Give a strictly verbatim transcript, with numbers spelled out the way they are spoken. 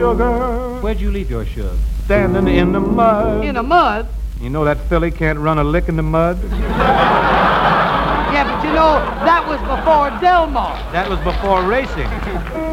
sugar. Where'd you leave your shug? Standing in the mud. In the mud? You know that filly can't run a lick in the mud? Yeah, but you know, that was before Del Mar. That was before racing.